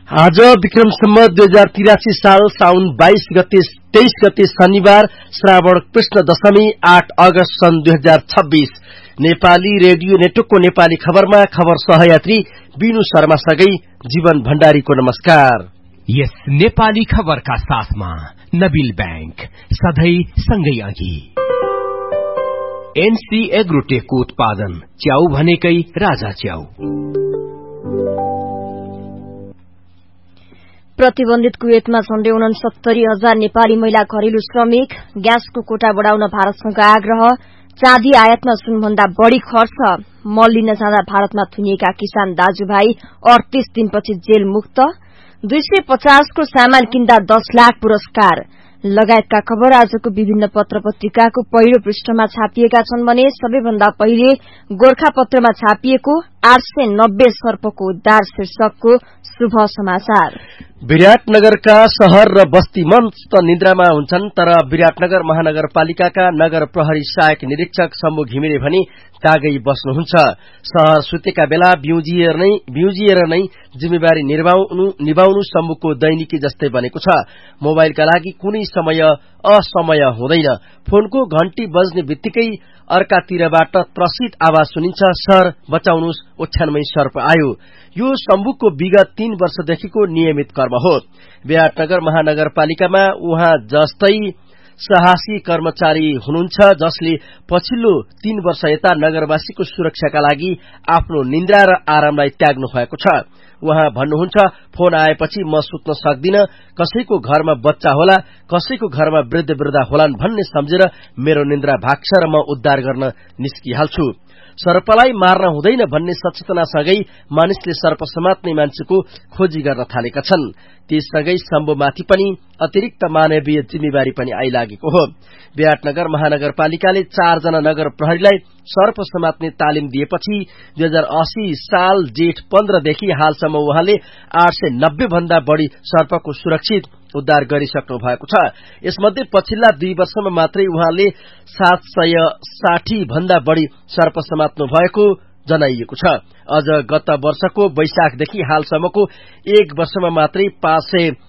आज विक्रम सम्वत 2083 साल साउन 22 गते 23 गते शनिबार श्रावण कृष्ण दशमी 8 अगस्त सन् 2026। नेपाली रेडियो नेटवर्कको नेपाली खबरमा खबर सहयात्री बिनु शर्मासँगै जीवन भण्डारीको नमस्कार। यस नेपाली खबरका साथमा नबिल बैंक सधैं सँगै अघि। एनसी एग्रोटेकको उत्पादन च्याउ भनेकै राजा च्याउ। प्रतिबन्धित कुवेतमा झण्डै 69,000 नेपाली महिला घरेलु श्रमिक, ग्यासको कोटा बढ़ाउन भारतसँग आग्रह, चाँदी आयातमा सुनभन्दा बढ़ी खर्च, मल लिन जाँदा भारतमा थुनिएका किसान दाजुभाइ 38 दिनपछि जेल मुक्त, 250 को सामान किन्दा 10 लाख पुरस्कार लगायतका खबर आजको विभिन्न पत्र पत्रिकाको पहिलो पृष्ठमा छापिएका छन् भने सबैभन्दा पहिले गोरखापत्रमा छापिएको 890 सर्पको उद्धार शीर्षकको शुभ समाचार। विराटनगरका शहर र बस्ती मस्त निद्रामा हुन्छन्, तर विराटनगर महानगरपालिकाका नगर प्रहरी सहायक निरीक्षक शम्भु घिमिरे भनी तागै बस्नुहुन्छ। शहर सुतेका बेला बिउजिएर नै जिम्मेवारी निभाउनु शम्भुको दैनिकी जस्तै बनेको छ। मोबाइलका लागि कुनै समय असमय हुँदैन। फोनको घण्टी बज्ने बित्तिकै अर्कातिरबाट त्रसित आवाज सुनिन्छ, सर बचाउनुस्, ओछ्यानमै सर्प आयो। यो शम्भुको विगत 3 वर्षदेखिको नियमित कर्म हो। विराटनगर महानगरपालिकामा उहाँ जस्तै साहसी कर्मचारी हुनुहुन्छ, जसले पछिल्लो 3 वर्ष यता नगरवासीको सुरक्षाका लागि आफ्नो निन्द्रा र आरामलाई त्याग्नु भएको छ। उहाँ भन्नुहुन्छ, फोन आएपछि म सुत्न सक्दिन, कसैको घरमा बच्चा होला, कसैको घरमा वृद्ध होलान् भन्ने सम्झेर मेरो निन्द्रा भाग्छ र म उद्धार गर्न निस्किहाल्छु। सर्पलाई मार्न हुँदैन भन्ने सचेतनासँगै मानिसले सर्प समात्ने मान्छेको खोजी गर्न थालेका छन्। त्यससँगै शम्भुमाथि पनि अतिरिक्त मानवीय जिम्मेवारी पनि आइलागेको हो। विराटनगर महानगरपालिकाले 4 जना नगर प्रहरीलाई सर्प समात्ने तालिम दिएपछि 2080 साल जेठ 15 देखि हालसम्म उहाँले 890 भन्दा बढ़ी सर्पको सुरक्षित उद्धार गरिसक्नु भएको छ। यसमध्ये पछिल्ला 2 वर्षमा मात्रै उहाँले 760 भन्दा बढ़ी सर्प समात्नु भएको जनाइएको छ। अझ गत वर्षको वैशाखदेखि हालसम्मको 1 वर्षमा मात्रै 500